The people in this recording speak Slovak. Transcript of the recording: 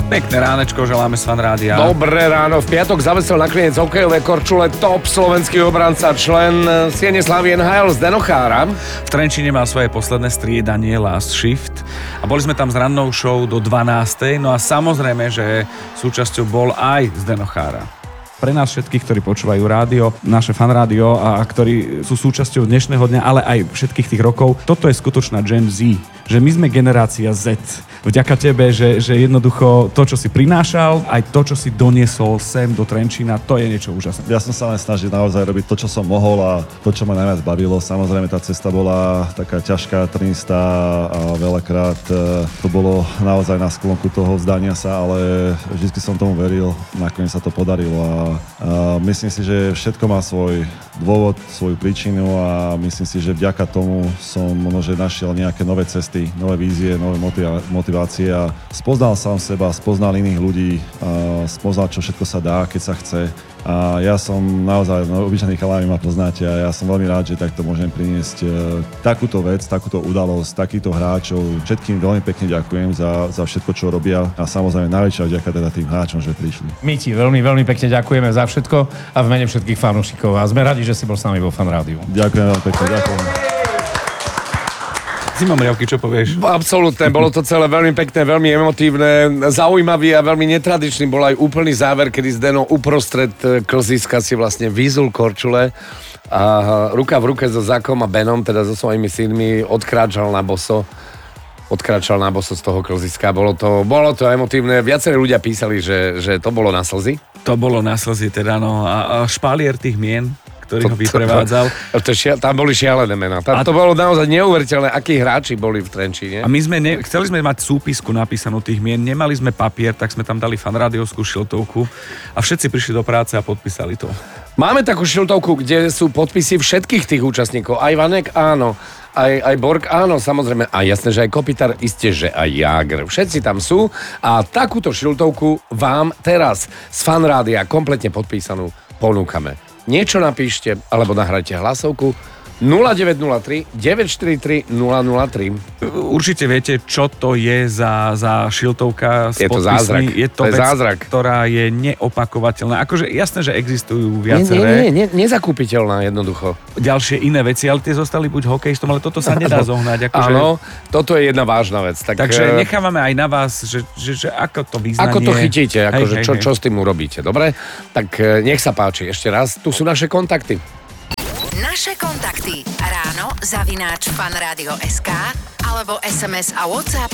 Pekné ránečko, želáme z Fanrádia. Dobré ráno, v piatok zavesel nakoniec hokejové korčule top slovenský obranca, člen Siene Slávy NHL Zdeno Chára. V Trenčíne mal svoje posledné striedanie Last Shift a boli sme tam s rannou show do 12. No a samozrejme, že súčasťou bol aj Zdeno Chára. Pre nás všetkých, ktorí počúvajú rádio, naše Fanrádio a ktorí sú súčasťou dnešného dňa, ale aj všetkých tých rokov, toto je skutočná Gen Z. Že my sme generácia Z. Vďaka tebe, že jednoducho to, čo si prinášal, aj to, čo si doniesol sem do Trenčína, to je niečo úžasné. Ja som sa len snažil naozaj robiť to, čo som mohol a to, čo ma najviac bavilo. Samozrejme, tá cesta bola taká ťažká, trnistá a veľakrát to bolo naozaj na sklonku toho vzdania sa, ale vždy som tomu veril, nakoniec sa to podarilo a myslím si, že všetko má svoj dôvod, svoju príčinu a myslím si, že vďaka tomu som možno našiel nejaké nové cesty, nové vízie, nové motivácie a spoznal sám seba, spoznal iných ľudí, spoznal, čo všetko sa dá, keď sa chce. A ja som naozaj, obyčajný chalán, ma poznáte a ja som veľmi rád, že takto môžem priniesť takúto vec, takúto udalosť, takýchto hráčov. Všetkým veľmi pekne ďakujem za všetko, čo robia a samozrejme najväčšia vďaka teda tým hráčom, že prišli. My ti veľmi, veľmi pekne ďakujeme za všetko a v mene všetkých fanúšikov a sme radi, že si bol s nami vo Fanrádiu. Ďakujem veľmi pekne, ďakujem. Zimomriavky, čo povieš? Absolútne, bolo to celé veľmi pekné, veľmi emotívne, zaujímavý a veľmi netradičný. Bol aj úplný záver, kedy Zdeno uprostred klziska si vlastne vyzul korčule a ruka v ruke so Zakom a Benom, teda so svojimi synmi, odkráčal na boso z toho klziska. Bolo to emotívne. Viacerí ľudia písali, že to bolo na slzy. To bolo na slzy, teda no. A špalier tých mien, ktorý ho vyprevádzal. Tam boli šialené mená. To bolo naozaj neuveriteľné, akí hráči boli v Trenčíne. A my chceli sme mať súpisku napísanú tých mien, nemali sme papier, tak sme tam dali fanrádiovskú šiltovku a všetci prišli do práce a podpísali to. Máme takú šiltovku, kde sú podpisy všetkých tých účastníkov. Aj Vanek, áno. Aj Borg, áno, samozrejme. A jasné, že aj Kopitar, isté, že aj Jágr. Všetci tam sú a takúto šiltovku vám teraz z Fanrádia kompletne podpísanú ponúkame. Niečo napíšte, alebo nahrajte hlasovku 0903 943 003. Určite viete, čo to je za šiltovka s je to podpismi. Zázrak. Je to vec, zázrak, ktorá je neopakovateľná. Akože jasné, že existujú viaceré. Nezakúpiteľná jednoducho. Ďalšie iné veci, ale tie zostali buď hokejistom, ale toto sa nedá zohnať. Akože... Áno, toto je jedna vážna vec. Takže nechávame aj na vás, že ako to vyznanie... Ako to chytíte, akože hej. Čo s tým urobíte, dobre? Tak nech sa páči, ešte raz, tu sú naše kontakty. Naše kontakty ráno @fanradio.sk alebo SMS a WhatsApp